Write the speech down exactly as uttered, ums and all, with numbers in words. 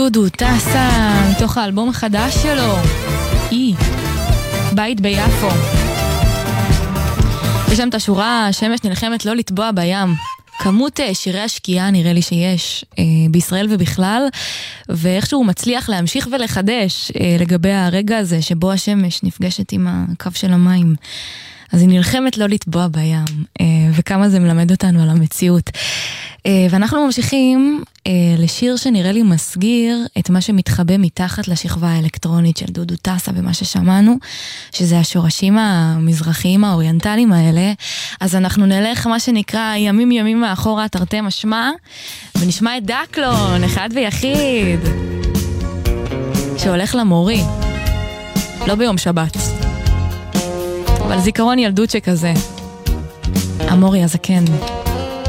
דודו טסה, מתוך האלבום החדש שלו, אי, בית ביפו. יש שם את השורה, השמש נלחמת לא לטבוע בים. כמות שירי השקיעה נראה לי שיש אה, בישראל ובכלל, ואיכשהו הוא מצליח להמשיך ולחדש אה, לגבי הרגע הזה שבו השמש נפגשת עם הקו של המים. אז היא נלחמת לא לטבוע בים, אה, וכמה זה מלמד אותנו על המציאות. אה, ואנחנו ממשיכים אה, לשיר שנראה לי מסגיר את מה שמתחבא מתחת לשכבה האלקטרונית של דודו טסה ומה ששמענו, שזה השורשים המזרחיים האוריינטליים האלה. אז אנחנו נלך מה שנקרא ימים ימים מאחורה תרתי משמע, ונשמע את דקלון, אחד ויחיד, שהולך למורי, לא ביום שבת. אבל זיכרון ילדות שכזה. המורי הזקן.